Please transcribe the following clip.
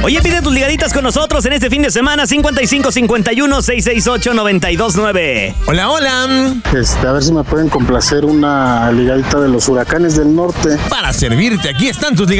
Oye, pide tus ligaditas con nosotros en este fin de semana. 5551-668-929. Hola, hola. A ver si me pueden complacer una ligadita de los Huracanes del Norte. Para servirte, aquí están tus ligaditas.